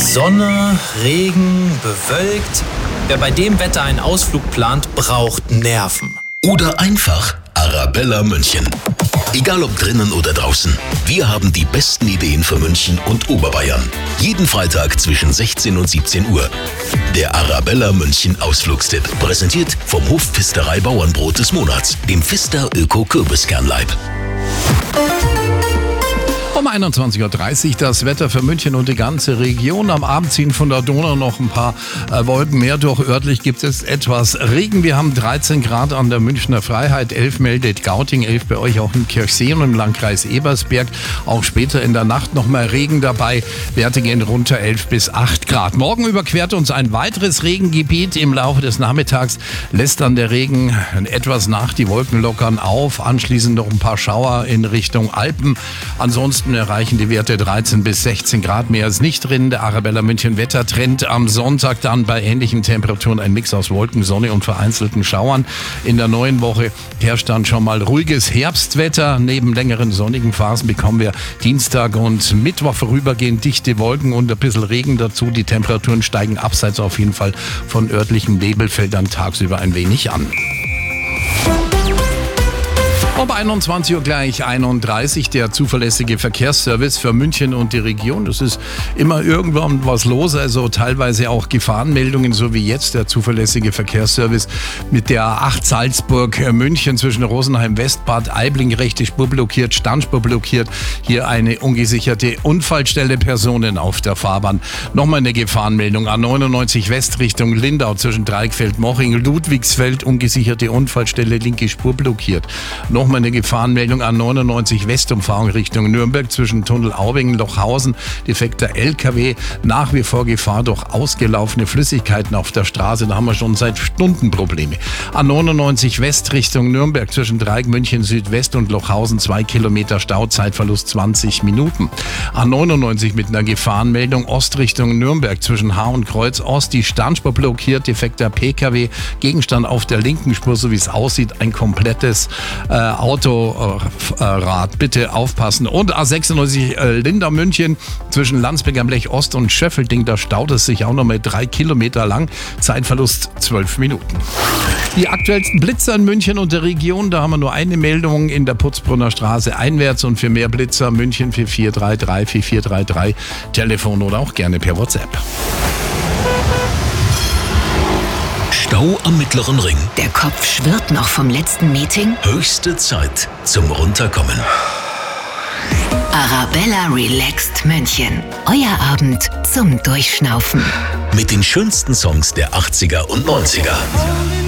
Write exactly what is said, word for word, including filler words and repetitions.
Sonne, Regen, bewölkt. Wer bei dem Wetter einen Ausflug plant, braucht Nerven. Oder einfach Arabella München. Egal ob drinnen oder draußen, wir haben die besten Ideen für München und Oberbayern. Jeden Freitag zwischen sechzehn und siebzehn Uhr. Der Arabella München Ausflugstipp, präsentiert vom Hof Pfisterei Bauernbrot des Monats, dem Pfister Öko Kürbiskernleib. Um einundzwanzig Uhr dreißig das Wetter für München und die ganze Region. Am Abend ziehen von der Donau noch ein paar äh, Wolken mehr durch. Örtlich gibt es etwas Regen. Wir haben dreizehn Grad an der Münchner Freiheit, elf meldet Gauting, elf bei euch auch in Kirchsee und im Landkreis Ebersberg. Auch später in der Nacht noch mal Regen dabei. Werte gehen runter, elf bis acht Grad. Morgen überquert uns ein weiteres Regengebiet. Im Laufe des Nachmittags lässt dann der Regen etwas nach. Die Wolken lockern auf. Anschließend noch ein paar Schauer in Richtung Alpen. Ansonsten erreichen die Werte dreizehn bis sechzehn Grad, mehr ist nicht drin. Der Arabella München Wettertrend am Sonntag dann bei ähnlichen Temperaturen ein Mix aus Wolken, Sonne und vereinzelten Schauern. In der neuen Woche herrscht dann schon mal ruhiges Herbstwetter. Neben längeren sonnigen Phasen bekommen wir Dienstag und Mittwoch vorübergehend dichte Wolken und ein bisschen Regen dazu. Die Temperaturen steigen abseits auf jeden Fall von örtlichen Nebelfeldern tagsüber ein wenig an. Um einundzwanzig Uhr gleich einunddreißig der zuverlässige Verkehrsservice für München und die Region. Das ist immer irgendwann was los, also teilweise auch Gefahrenmeldungen, so wie jetzt der zuverlässige Verkehrsservice mit der A acht Salzburg-München zwischen Rosenheim-Westbad, Aibling, rechte Spur blockiert, Standspur blockiert. Hier eine ungesicherte Unfallstelle, Personen auf der Fahrbahn. Nochmal eine Gefahrenmeldung, A neunundneunzig West Richtung Lindau zwischen Dreieckfeld-Moching, Ludwigsfeld, ungesicherte Unfallstelle, linke Spur blockiert. Noch eine Gefahrenmeldung an neunundneunzig Westumfahrung Richtung Nürnberg zwischen Tunnel Aubing, Lochhausen, defekter L K W, nach wie vor Gefahr durch ausgelaufene Flüssigkeiten auf der Straße, da haben wir schon seit Stunden Probleme. A neunundneunzig West Richtung Nürnberg zwischen Dreieck München Südwest und Lochhausen, zwei Kilometer Stau, Zeitverlust zwanzig Minuten. A neunundneunzig mit einer Gefahrenmeldung Ost Richtung Nürnberg zwischen Haar und Kreuz Ost, die Standspur blockiert, defekter P K W, Gegenstand auf der linken Spur, so wie es aussieht, ein komplettes äh, Autorad, bitte aufpassen. Und A sechsundneunzig äh, Lindau München zwischen Landsberg am Lech Ost und Schöffelding, da staut es sich auch noch mal drei Kilometer lang. Zeitverlust zwölf Minuten. Die aktuellsten Blitzer in München und der Region, da haben wir nur eine Meldung in der Putzbrunner Straße einwärts und für mehr Blitzer München vier vier drei drei vier vier drei drei, Telefon oder auch gerne per WhatsApp. Stau am Mittleren Ring. Der Kopf schwirrt noch vom letzten Meeting. Höchste Zeit zum Runterkommen. Arabella Relaxed München. Euer Abend zum Durchschnaufen. Mit den schönsten Songs der achtziger und neunziger.